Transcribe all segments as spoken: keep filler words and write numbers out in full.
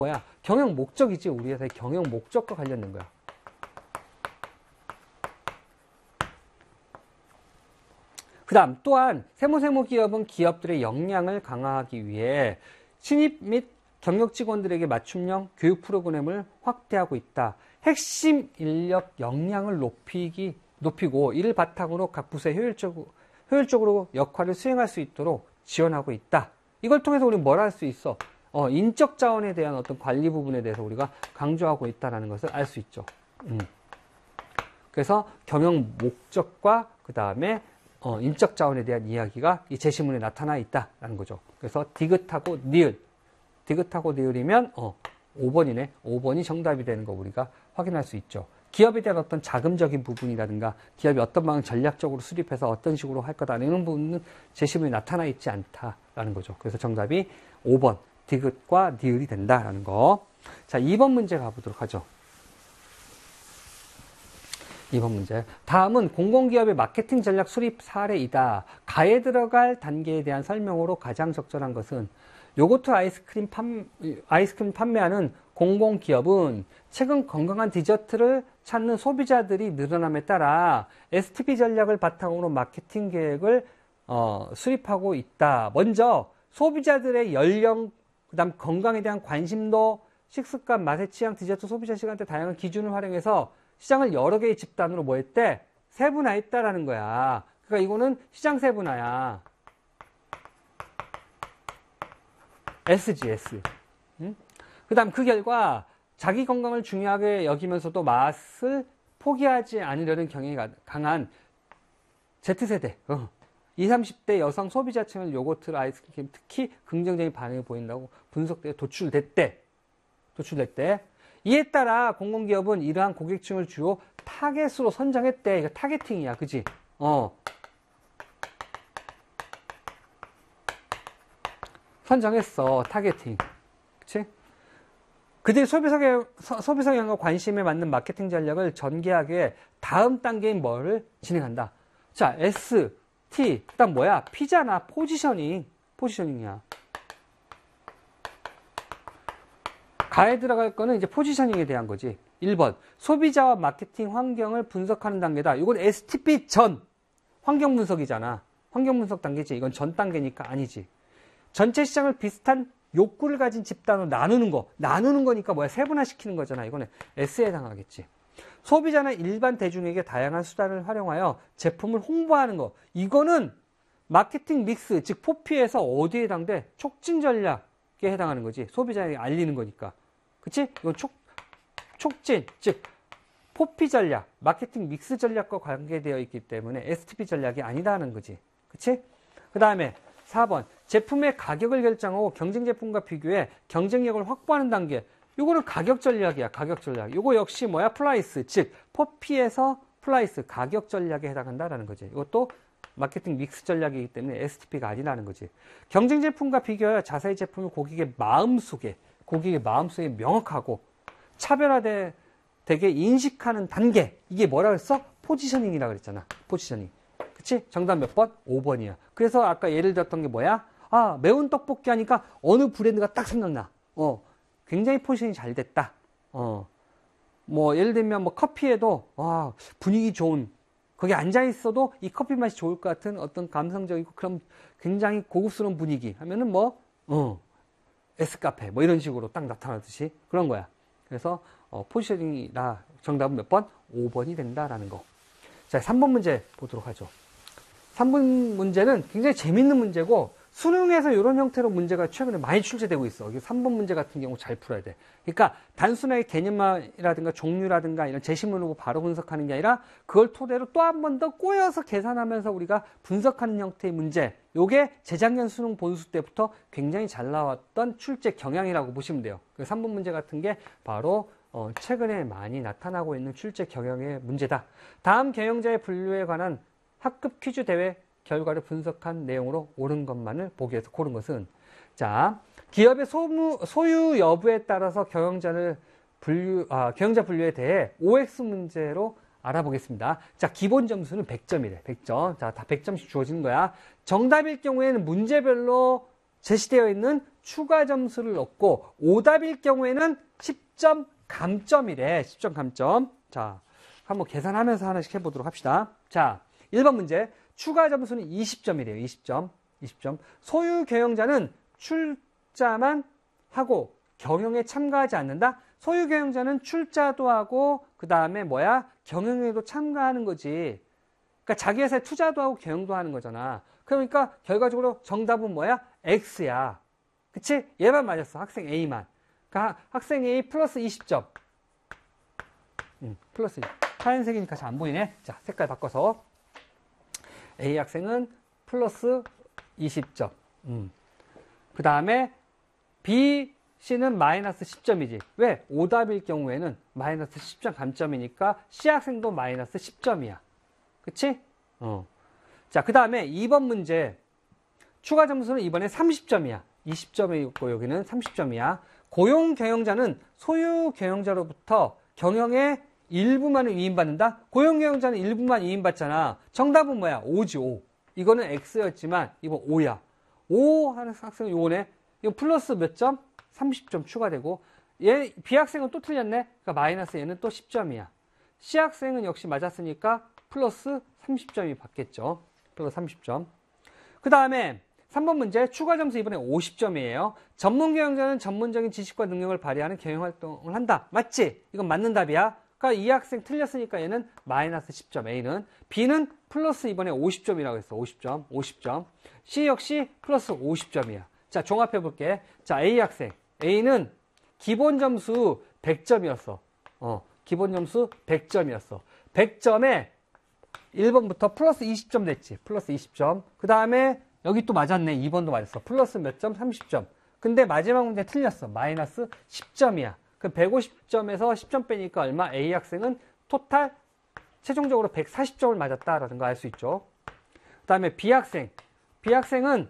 뭐야? 경영 목적이지. 우리 회사의 경영 목적과 관련된 거야. 그 다음 또한 세무세무 기업은 기업들의 역량을 강화하기 위해 신입 및 경력 직원들에게 맞춤형 교육 프로그램을 확대하고 있다. 핵심 인력 역량을 높이기, 높이고 이를 바탕으로 각 부서에 효율적으로, 효율적으로 역할을 수행할 수 있도록 지원하고 있다. 이걸 통해서 우리는 뭘 할 수 있어? 어, 인적 자원에 대한 어떤 관리 부분에 대해서 우리가 강조하고 있다는 것을 알 수 있죠. 음. 그래서 경영 목적과 그 다음에 어, 인적 자원에 대한 이야기가 이 제시문에 나타나 있다라는 거죠. 그래서 디귿하고 니을, 디귿하고 니을이면 어, 오 번이네. 오 번이 정답이 되는 거 우리가 확인할 수 있죠. 기업에 대한 어떤 자금적인 부분이라든가 기업이 어떤 방향 전략적으로 수립해서 어떤 식으로 할 거다 이런 부분은 제시문에 나타나 있지 않다라는 거죠. 그래서 정답이 오 번 디귿과 니을이 된다라는 거. 자, 이 번 문제 가보도록 하죠. 이 번 문제. 다음은 공공기업의 마케팅 전략 수립 사례이다. 가에 들어갈 단계에 대한 설명으로 가장 적절한 것은 요거트 아이스크림 판, 아이스크림 판매하는 공공기업은 최근 건강한 디저트를 찾는 소비자들이 늘어남에 따라 에스티피 전략을 바탕으로 마케팅 계획을 어, 수립하고 있다. 먼저 소비자들의 연령, 그 다음 건강에 대한 관심도, 식습관, 맛의 취향, 디저트 소비자 시간대 다양한 기준을 활용해서 시장을 여러 개의 집단으로 뭐 했대? 세분화했다라는 거야. 그러니까 이거는 시장 세분화야. 에스지, S. 응? 그 다음 그 결과 자기 건강을 중요하게 여기면서도 맛을 포기하지 않으려는 경향이 강한 Z세대. 어. 이십, 삼십 대 여성 소비자층은 요거트, 아이스크림 특히 긍정적인 반응을 보인다고 분석되어 도출됐대. 도출됐대. 이에 따라 공공기업은 이러한 고객층을 주요 타겟으로 선정했대. 이거 타겟팅이야. 그지? 어. 선정했어. 타겟팅. 그치? 그들이 소비자, 소비자 경영과 관심에 맞는 마케팅 전략을 전개하기 위해 다음 단계인 뭐를 진행한다. 자, S, T. 그 다음 뭐야? P잖아. 포지셔닝. 포지셔닝이야. 가에 들어갈 거는 이제 포지셔닝에 대한 거지. 일 번. 소비자와 마케팅 환경을 분석하는 단계다. 이건 에스티피 전. 환경 분석이잖아. 환경 분석 단계지. 이건 전 단계니까 아니지. 전체 시장을 비슷한 욕구를 가진 집단으로 나누는 거. 나누는 거니까 뭐야? 세분화시키는 거잖아. 이거는 S에 해당하겠지. 소비자나 일반 대중에게 다양한 수단을 활용하여 제품을 홍보하는 거. 이거는 마케팅 믹스, 즉 포피에서 어디에 해당돼? 촉진 전략에 해당하는 거지. 소비자에게 알리는 거니까. 그치? 이건 촉, 촉진, 즉 포피 전략, 마케팅 믹스 전략과 관계되어 있기 때문에 에스티피 전략이 아니다는 거지. 그치? 그 다음에 사 번. 제품의 가격을 결정하고 경쟁 제품과 비교해 경쟁력을 확보하는 단계. 요거는 가격 전략이야. 가격 전략. 요거 역시 뭐야? 플라이스. 즉 포피에서 플라이스, 가격 전략에 해당한다라는 거지. 이것도 마케팅 믹스 전략이기 때문에 에스티피가 아니라는 거지. 경쟁 제품과 비교하여 자사의 제품을 고객의 마음속에, 고객의 마음속에 명확하고 차별화되게 인식하는 단계. 이게 뭐라 그랬어? 포지셔닝이라 그랬잖아. 포지셔닝. 그치? 정답 몇 번? 오 번이야. 그래서 아까 예를 들었던 게 뭐야? 아, 매운 떡볶이 하니까 어느 브랜드가 딱 생각나. 어, 굉장히 포지션이 잘 됐다. 어, 뭐, 예를 들면 뭐 커피에도, 와, 분위기 좋은, 거기 앉아있어도 이 커피 맛이 좋을 것 같은 어떤 감성적이고 그런 굉장히 고급스러운 분위기 하면은 뭐, 어, S카페, 뭐 이런 식으로 딱 나타나듯이 그런 거야. 그래서, 어, 포지셔닝이라 정답은 몇 번? 오 번이 된다라는 거. 자, 삼 번 문제 보도록 하죠. 삼 번 문제는 굉장히 재밌는 문제고, 수능에서 이런 형태로 문제가 최근에 많이 출제되고 있어. 삼 번 문제 같은 경우 잘 풀어야 돼. 그러니까 단순하게 개념이라든가 종류라든가 이런 제시문으로 바로 분석하는 게 아니라 그걸 토대로 또 한 번 더 꼬여서 계산하면서 우리가 분석하는 형태의 문제. 요게 재작년 수능 본수 때부터 굉장히 잘 나왔던 출제 경향이라고 보시면 돼요. 그 삼 번 문제 같은 게 바로 어, 최근에 많이 나타나고 있는 출제 경향의 문제다. 다음 경영자의 분류에 관한 학급 퀴즈 대회 결과를 분석한 내용으로 옳은 것만을 보기 위해서 고른 것은, 자, 기업의 소무, 소유 여부에 따라서 경영자를 분류, 아, 경영자 분류에 대해 오엑스 문제로 알아보겠습니다. 자, 기본 점수는 백 점이래. 백 점. 자, 다 백 점씩 주어지는 거야. 정답일 경우에는 문제별로 제시되어 있는 추가 점수를 넣고 오답일 경우에는 십 점 감점이래. 십 점 감점. 자, 한번 계산하면서 하나씩 해보도록 합시다. 자, 일 번 문제. 추가 점수는 이십 점이래요. 이십 점. 이십 점. 소유 경영자는 출자만 하고 경영에 참가하지 않는다. 소유 경영자는 출자도 하고 그 다음에 뭐야? 경영에도 참가하는 거지. 그러니까 자기 회사에 투자도 하고 경영도 하는 거잖아. 그러니까 결과적으로 정답은 뭐야? X야. 그치? 얘만 맞았어. 학생 A만. 그러니까 학생 A 플러스 이십 점. 음, 플러스 하얀색이니까 잘 안 보이네. 자, 색깔 바꿔서. A 학생은 플러스 이십 점. 음. 그 다음에 B C는 마이너스 십 점이지. 왜? 오답일 경우에는 마이너스 십 점 감점이니까 C 학생도 마이너스 십 점이야. 그치? 어. 자, 그 다음에 이 번 문제. 추가 점수는 이번에 삼십 점이야. 이십 점이고 여기는 삼십 점이야. 고용 경영자는 소유 경영자로부터 경영의 일부만을 위임받는다? 고용 경영자는 일부만 위임받잖아. 정답은 뭐야? 오지, 오. 이거는 X였지만 이번 오야. 오 하는 학생은 요거네. 이거 플러스 몇 점? 삼십 점 추가되고. 얘, B 학생은 또 틀렸네. 그러니까 마이너스 얘는 또 십 점이야. C 학생은 역시 맞았으니까 플러스 삼십 점이 받겠죠. 플러스 삼십 점. 그 다음에 삼 번 문제. 추가 점수 이번에 오십 점이에요. 전문 경영자는 전문적인 지식과 능력을 발휘하는 경영 활동을 한다. 맞지? 이건 맞는 답이야. 그러니까 이 학생 틀렸으니까 얘는 마이너스 십 점. A는. B는 플러스 이번에 오십 점이라고 했어. 오십 점. 오십 점. C 역시 플러스 오십 점이야. 자, 종합해 볼게. 자, A 학생. A는 기본 점수 백 점이었어. 어, 기본 점수 백 점이었어. 백 점에 일 번부터 플러스 이십 점 됐지. 플러스 이십 점. 그 다음에 여기 또 맞았네. 이 번도 맞았어. 플러스 몇 점? 삼십 점. 근데 마지막 문제 틀렸어. 마이너스 십 점이야. 그 백오십 점에서 십 점 빼니까 얼마? A 학생은 토탈 최종적으로 백사십 점을 맞았다라는 거 알 수 있죠. 그 다음에 B 학생. B 학생은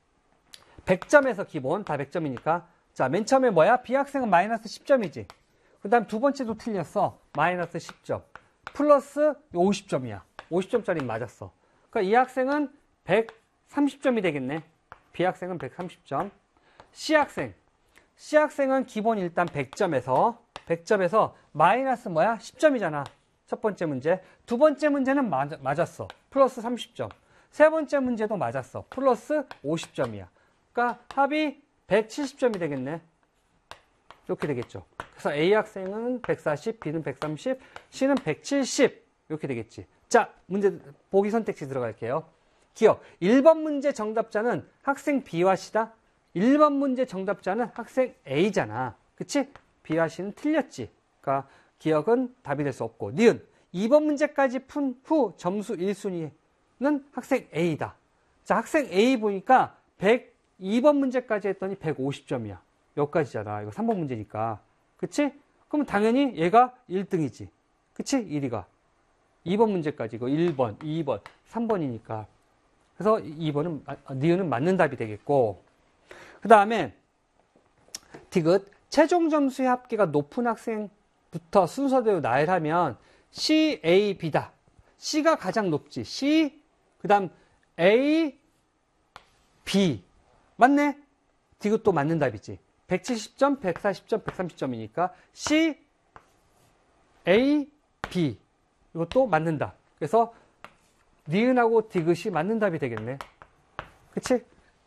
백 점에서 기본 다 백 점이니까. 자, 맨 처음에 뭐야? B 학생은 마이너스 십 점이지. 그 다음 두 번째도 틀렸어. 마이너스 십 점. 플러스 오십 점이야. 오십 점짜리 맞았어. 그러니까 이 학생은 백삼십 점이 되겠네. B 학생은 백삼십 점. C 학생. C 학생은 기본 일단 백 점에서 백 점에서 마이너스 뭐야? 십 점이잖아. 첫 번째 문제. 두 번째 문제는 맞, 맞았어. 플러스 삼십 점. 세 번째 문제도 맞았어. 플러스 오십 점이야. 그러니까 합이 백칠십 점이 되겠네. 이렇게 되겠죠. 그래서 A 학생은 백사십, B는 백삼십, C는 백칠십 이렇게 되겠지. 자, 문제 보기 선택지 들어갈게요. 기억. 일 번 문제 정답자는 학생 B와 C다. 일 번 문제 정답자는 학생 A잖아. 그치? B와 C는 틀렸지. 그러니까 기억은 답이 될 수 없고. 니은. 이 번 문제까지 푼 후 점수 일 순위는 학생 A다. 자, 학생 A 보니까 백이 번 문제까지 했더니 백오십 점이야. 여기까지잖아. 이거 삼 번 문제니까. 그치? 그럼 당연히 얘가 일 등이지. 그치? 일 위가. 이 번 문제까지 이거 일 번, 이 번, 삼 번이니까. 그래서 이 번은, 니은은 맞는 답이 되겠고. 그 다음에, 디귿. 최종 점수의 합계가 높은 학생부터 순서대로 나열하면 C, A, B다. C가 가장 높지. C, 그 다음 A, B. 맞네? 디귿도 맞는 답이지. 백칠십 점, 백사십 점, 백삼십 점이니까 C, A, B. 이것도 맞는다. 그래서 니은하고 디귿이 맞는 답이 되겠네. 그치?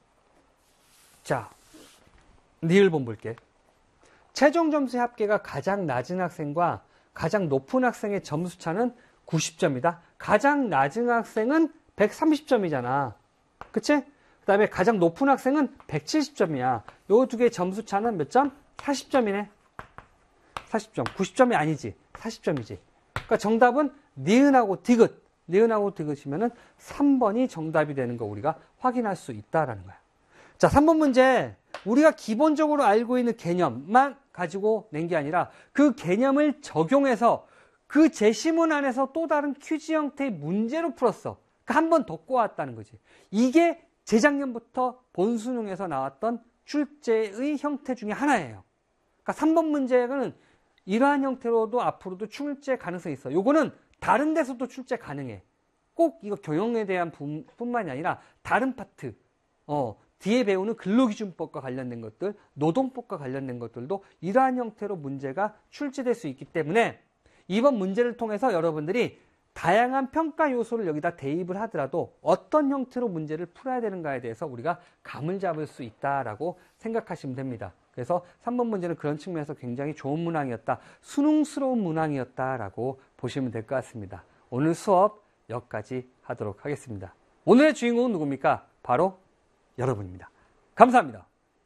자, 니을본 볼게. 최종 점수의 합계가 가장 낮은 학생과 가장 높은 학생의 점수 차는 구십 점이다. 가장 낮은 학생은 백삼십 점이잖아. 그치? 그 다음에 가장 높은 학생은 백칠십 점이야. 요 두 개의 점수 차는 몇 점? 사십 점이네. 사십 점. 구십 점이 아니지. 사십 점이지. 그러니까 정답은 니은하고 디귿. 니은하고 디귿이면은 삼 번이 정답이 되는 거 우리가 확인할 수 있다라는 거야. 자, 삼 번 문제. 우리가 기본적으로 알고 있는 개념만 가지고 낸 게 아니라 그 개념을 적용해서 그 제시문 안에서 또 다른 퀴즈 형태의 문제로 풀었어. 그러니까 한 번 더 꼬았다는 거지. 이게 재작년부터 본수능에서 나왔던 출제의 형태 중에 하나예요. 그러니까 삼 번 문제는 이러한 형태로도 앞으로도 출제 가능성이 있어. 요거는 다른 데서도 출제 가능해. 꼭 이거 경영에 대한 뿐만이 아니라 다른 파트, 어, 뒤에 배우는 근로기준법과 관련된 것들, 노동법과 관련된 것들도 이러한 형태로 문제가 출제될 수 있기 때문에 이번 문제를 통해서 여러분들이 다양한 평가 요소를 여기다 대입을 하더라도 어떤 형태로 문제를 풀어야 되는가에 대해서 우리가 감을 잡을 수 있다라고 생각하시면 됩니다. 그래서 삼 번 문제는 그런 측면에서 굉장히 좋은 문항이었다, 수능스러운 문항이었다라고 보시면 될 것 같습니다. 오늘 수업 여기까지 하도록 하겠습니다. 오늘의 주인공은 누굽니까? 바로 여러분입니다. 감사합니다.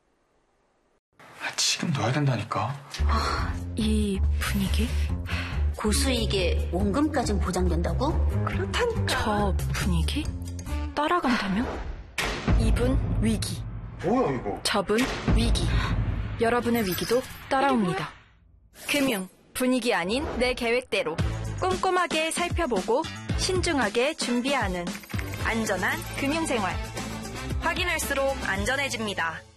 아, 지금 넣어야 된다니까. 아, 이 분위기? 고수익의 원금까진 보장된다고? 그렇다니까. 저 분위기? 따라간다면? 이분 위기. 뭐야 이거? 저분 위기. 여러분의 위기도 따라옵니다. 금융, 분위기 아닌 내 계획대로 꼼꼼하게 살펴보고 신중하게 준비하는 안전한 금융생활. 확인할수록 안전해집니다.